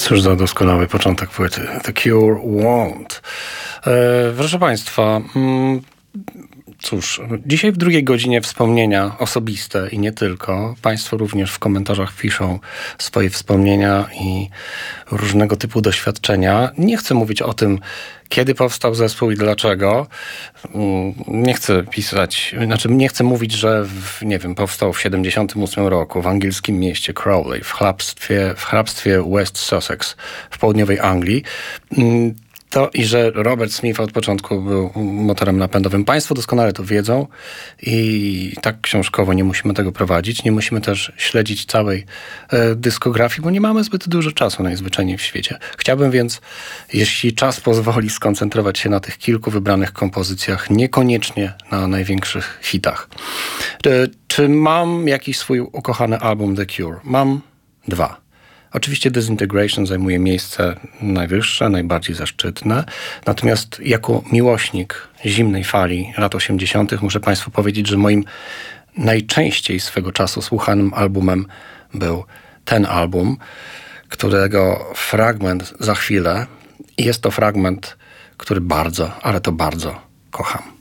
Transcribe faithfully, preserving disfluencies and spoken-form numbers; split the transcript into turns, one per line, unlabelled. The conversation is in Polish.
Cóż za doskonały początek płyty. The Cure Won't. E, proszę Państwa, mm, cóż, dzisiaj w drugiej godzinie wspomnienia osobiste i nie tylko. Państwo również w komentarzach piszą swoje wspomnienia i różnego typu doświadczenia. Nie chcę mówić o tym, kiedy powstał zespół i dlaczego. Nie chcę pisać, znaczy nie chcę mówić, że w, nie wiem, powstał w siedemdziesiątym ósmym roku w angielskim mieście Crawley, w hrabstwie, w hrabstwie West Sussex w południowej Anglii. To i że Robert Smith od początku był motorem napędowym. Państwo doskonale to wiedzą i tak książkowo nie musimy tego prowadzić. Nie musimy też śledzić całej e, dyskografii, bo nie mamy zbyt dużo czasu najzwyczajniej w świecie. Chciałbym więc, jeśli czas pozwoli, skoncentrować się na tych kilku wybranych kompozycjach, niekoniecznie na największych hitach. E, czy mam jakiś swój ukochany album The Cure? Mam dwa. Oczywiście Disintegration zajmuje miejsce najwyższe, najbardziej zaszczytne. Natomiast jako miłośnik zimnej fali lat osiemdziesiątych muszę Państwu powiedzieć, że moim najczęściej swego czasu słuchanym albumem był ten album, którego fragment za chwilę. I jest to fragment, który bardzo, ale to bardzo kocham.